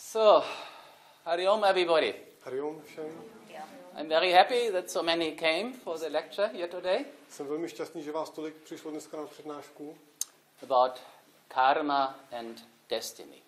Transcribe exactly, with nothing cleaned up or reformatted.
So, Hariom everybody. Hariom všem. I'm very happy that so many came for the lecture here today. Jsem velmi šťastný, že vás tolik přišlo dneska na přednášku. About karma and destiny.